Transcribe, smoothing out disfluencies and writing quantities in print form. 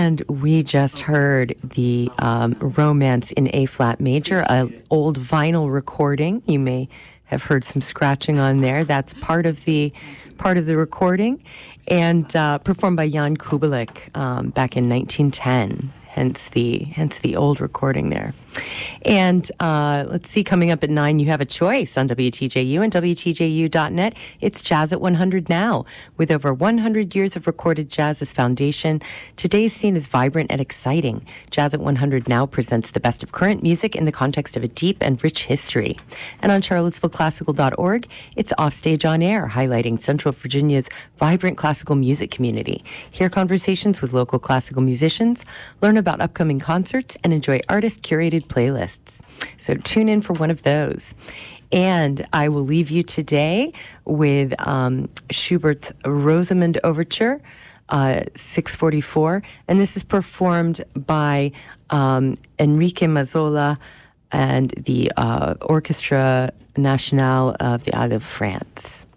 And we just heard the Romance in A-flat major, an old vinyl recording. You may have heard some scratching on there. That's part of the recording, and performed by Jan Kubelik back in 1910. Hence the old recording there. And let's see, coming up at 9, you have a choice on WTJU and WTJU.net. It's Jazz at 100 now. With over 100 years of recorded jazz as foundation, today's scene is vibrant and exciting. Jazz at 100 now presents the best of current music in the context of a deep and rich history. And on charlottesvilleclassical.org, it's Offstage on Air, highlighting Central Virginia's vibrant classical music community. Hear conversations with local classical musicians, learn about upcoming concerts, and enjoy artist-curated playlists. So tune in for one of those. And I will leave you today with Schubert's Rosamunde Overture, 644. And this is performed by Enrique Mazzola and the Orchestra Nationale of the Isle of France.